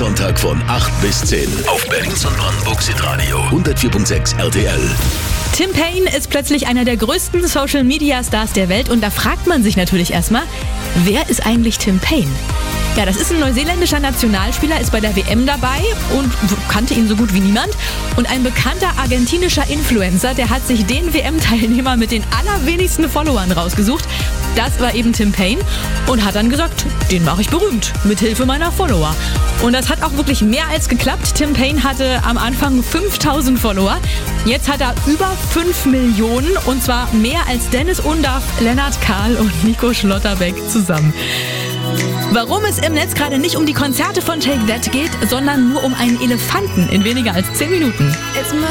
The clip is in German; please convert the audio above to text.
Sonntag von 8 bis 10 auf Berlins und Brandenburgs Hitradio 104.6 RTL. Tim Paine ist plötzlich einer der größten Social-Media-Stars der Welt und da fragt man sich natürlich erstmal, wer ist eigentlich Tim Paine? Ja, das ist ein neuseeländischer Nationalspieler, ist bei der WM dabei und kannte ihn so gut wie niemand. Und ein bekannter argentinischer Influencer, der hat sich den WM-Teilnehmer mit den allerwenigsten Followern rausgesucht. Das war eben Tim Paine und hat dann gesagt, den mache ich berühmt, mit Hilfe meiner Follower. Und das hat auch wirklich mehr als geklappt. Tim Paine hatte am Anfang 5000 Follower. Jetzt hat er über 5 Millionen und zwar mehr als Dennis Undaff, Lennart Kahl und Nico Schlotterbeck zusammen. Warum es im Netz gerade nicht um die Konzerte von Take That geht, sondern nur um einen Elefanten in weniger als 10 Minuten.